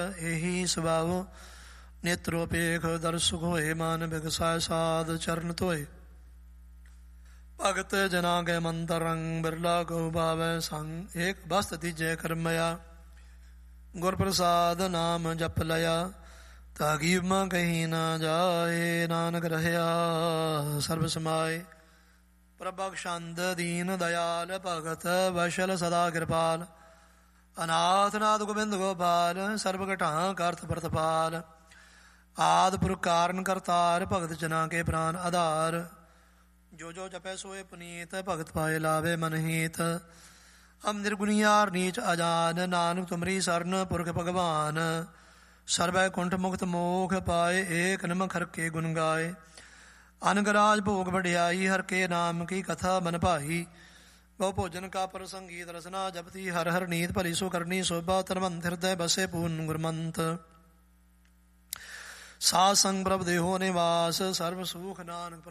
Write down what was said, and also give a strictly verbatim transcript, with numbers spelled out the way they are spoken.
ਇਹੀ ਸੁਭਾਵ ਨੇਤਰੋ ਪੇਖ ਦਰਸੁਖ ਹੋਏ, ਮਨ ਬਿਗਸੈ ਸਾਧ ਚਰਨ ਧੋਏ। ਭਗਤ ਜਨਾ ਕੇ ਮੰਤਰੰ ਬਿਰਲਾ ਕੋ ਭਾਵੈ ਸੰਗ, ਏਕ ਬਸਤ ਤੀਜੇ ਕਰਮਇਆ। ਗੁਰ ਪ੍ਰਸਾਦ ਨਾਮ ਜਪ ਲਿਆ, ਤਾਗੀ ਮਾ ਕਹੀ ਨਾ ਜਾਏ। ਨਾਨਕ ਰਹਿਆ ਸਰਬ ਸਮਾਏ, ਪ੍ਰਭਖਸ਼ੰਦ ਦੀਨ ਦਿਆਲ। ਭਗਤ ਵਸ਼ਲ ਸਦਾ ਕਿਰਪਾਲ, ਅਨਾਥ ਨਾਥ ਗੋਬਿੰਦ ਗੋਪਾਲ। ਸਰਬ ਘਟਾਂ ਕਰਤ ਪ੍ਰਤਪਾਲ, ਆਦਿ ਪੁਰਖ ਕਾਰਨ ਕਰਤਾਰ। ਭਗਤ ਜਨਾ ਕੇ ਪ੍ਰਾਨ ਆਧਾਰ, ਜੋ ਜੋ ਜਪੈ ਸੋਏ ਪੁਨੀਤ। ਭਗਤ ਪਾਏ ਲਾਵੇ ਮਨ ਹੀਤ, ਹਮ ਨਿਰਗੁਣੀਆਰ ਨੀਚ ਅਜਾਨ। ਨਾਨਕ ਤੁਮਰੀ ਸਰਨ ਪੁਰਖ ਭਗਵਾਨ, ਸਰਬੈ ਕੁੰਠ ਮੁਕਤ ਮੋਖ ਪਾਏ। ਏਕ ਨਮਕ ਹਰਿ ਕੇ ਗੁਣ ਗਾਏ, ਅਨਗਰਾਜ ਭੋਗ ਵਡਿਆਈ। ਹਰਿ ਕੇ ਨਾਮ ਕੀ ਕਥਾ ਮਨ ਭਾਈ, ਬਹੁ ਭੋਜਨ ਕਾ ਪ੍ਰਸੰਗੀਤ ਰਸਨਾ। ਜਪਤੀ ਹਰਿ ਹਰਿ ਨੀਤ, ਭਲੀ ਸੋ ਕਰਨੀ ਸੋਭਾ। ਤਨਮੰਤ ਹਿਰਦੈ ਬਸੇ ਪੂਰਨ ਗੁਰਮੰਤ। ਸਾਧ ਸੰਗ ਪ੍ਰਭ ਦੇਹੋ ਨਿਵਾਸ, ਸਰਬ ਸੁਖ ਨਾਨਕ